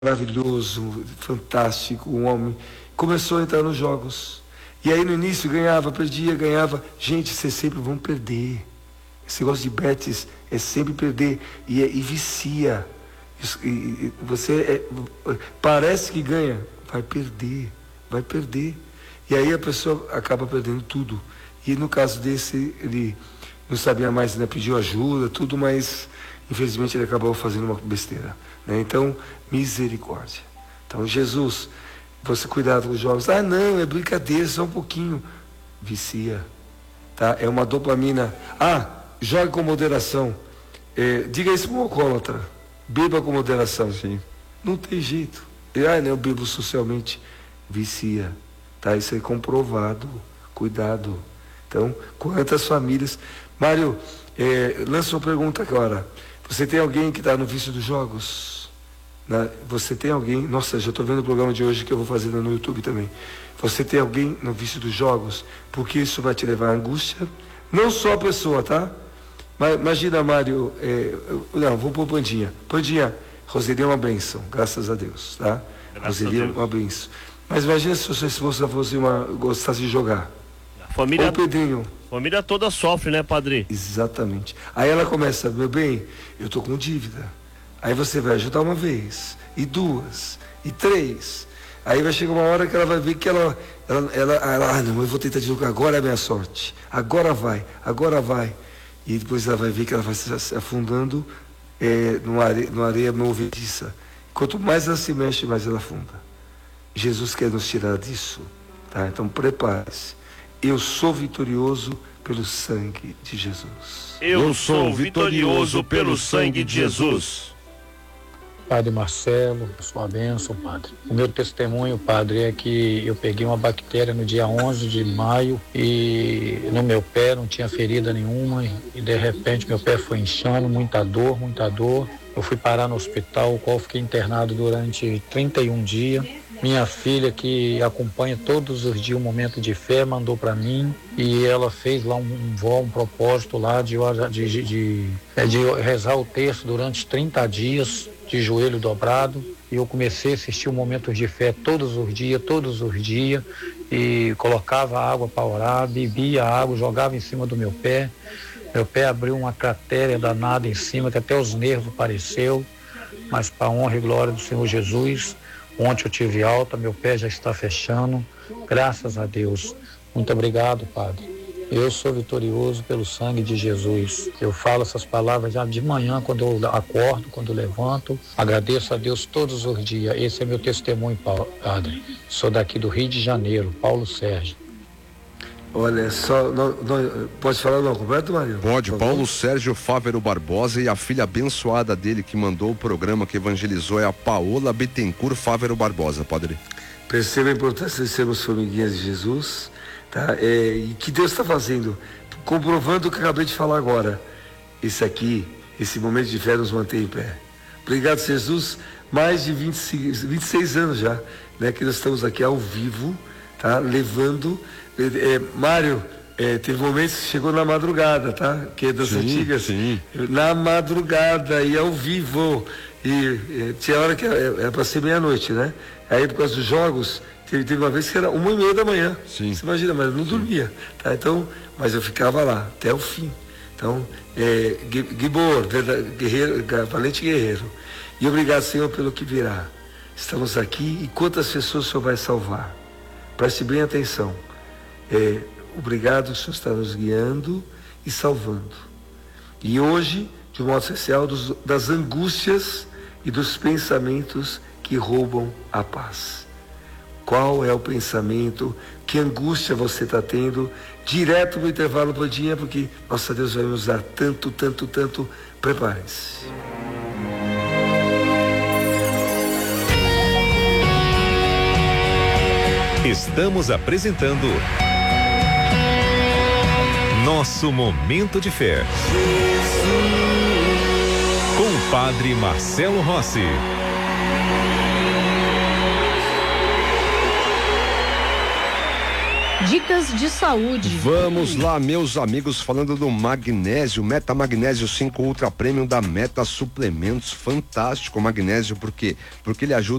maravilhoso, fantástico, um homem, começou a entrar nos jogos. E aí no início ganhava, perdia, ganhava. Gente, vocês sempre vão perder. Esse negócio de bets é sempre perder. E vicia. Parece que ganha, vai perder, vai perder. E aí a pessoa acaba perdendo tudo. E no caso desse, ele não sabia mais, né? Pediu ajuda, tudo, mas infelizmente ele acabou fazendo uma besteira, né? Então, misericórdia. Então, Jesus, você cuidado com os jogos. Ah, não, é brincadeira, só um pouquinho. Vicia, tá? É uma dopamina. Ah, jogue com moderação. Diga isso para um alcoólatra. Beba com moderação. Sim. Não tem jeito. Eu bebo socialmente. Vicia, tá? Isso é comprovado. Cuidado. Então, quantas famílias... Mário, lança uma pergunta agora. Você tem alguém que está no vício dos jogos? Você tem alguém... Nossa, já estou vendo o programa de hoje que eu vou fazer no YouTube também. Você tem alguém no vício dos jogos? Porque isso vai te levar à angústia. Não só a pessoa, tá? Mas imagina, Mário... não, vou pôr Pandinha. Pandinha, Roseli é uma bênção, graças a Deus, tá? Roseli é uma bênção. Mas imagina se sua esposa gostasse de jogar. Família, ou Pedrinho. Família toda sofre, né, padre? Exatamente. Aí ela começa, meu bem, eu tô com dívida. Aí você vai ajudar uma vez, e duas, e três. Aí vai chegar uma hora que ela vai ver que ela não, eu vou tentar de jogar, agora é a minha sorte. Agora vai. E depois ela vai ver que ela vai se afundando numa areia movediça. Quanto mais ela se mexe, mais ela afunda. Jesus quer nos tirar disso, tá? Então prepare-se. Eu sou vitorioso pelo sangue de Jesus. Eu sou vitorioso pelo sangue de Jesus. Padre Marcelo, sua bênção, padre. O meu testemunho, padre, é que eu peguei uma bactéria no dia 11 de maio e no meu pé não tinha ferida nenhuma e de repente meu pé foi inchando, muita dor. Eu fui parar no hospital, o qual fiquei internado durante 31 dias. Minha filha, que acompanha todos os dias um momento de fé, mandou para mim e ela fez lá um propósito lá de rezar o texto durante 30 dias de joelho dobrado. E eu comecei a assistir um momento de fé todos os dias e colocava água para orar, bebia água, jogava em cima do meu pé. Meu pé abriu uma cratera danada em cima, que até os nervos apareceu, mas para a honra e glória do Senhor Jesus. Ontem eu tive alta, meu pé já está fechando, graças a Deus. Muito obrigado, Padre. Eu sou vitorioso pelo sangue de Jesus. Eu falo essas palavras já de manhã, quando eu acordo, quando eu levanto. Agradeço a Deus todos os dias. Esse é meu testemunho, Padre. Sou daqui do Rio de Janeiro, Paulo Sérgio. Olha só, pode falar o nome completo, Mário? Pode, Paulo Sérgio Fávero Barbosa, e a filha abençoada dele que mandou o programa, que evangelizou, é a Paola Bittencourt Fávero Barbosa, padre. Perceba a importância de sermos formiguinhas de Jesus, tá? E que Deus está fazendo, comprovando o que eu acabei de falar agora. Esse momento de fé nos mantém em pé. Obrigado, Jesus. Mais de 26 anos já, né, que nós estamos aqui ao vivo, tá? Levando... Mário, teve momentos que chegou na madrugada, tá? Que é das antigas. Sim. Na madrugada e ao vivo. E tinha hora que era para ser meia-noite, né? Aí por causa dos jogos, teve uma vez que era 1h30 da manhã. Sim. Você imagina, mas eu não dormia, tá? Então, mas eu ficava lá até o fim. Então, Gibor, guerreiro, valente guerreiro. E obrigado, Senhor, pelo que virá. Estamos aqui e quantas pessoas o Senhor vai salvar? Preste bem atenção. Obrigado, o Senhor está nos guiando e salvando. E hoje, de um modo especial, das angústias e dos pensamentos que roubam a paz. Qual é o pensamento? Que angústia você está tendo? Direto no intervalo, Pandinha, porque nossa Deus vai nos dar tanto. Prepare-se. Estamos apresentando Nosso Momento de Fé. Com o Padre Marcelo Rossi. Dicas de saúde. Vamos lá, meus amigos, falando do magnésio, Meta Magnésio 5 Ultra Premium da Meta Suplementos. Fantástico o magnésio, por quê? Porque ele ajuda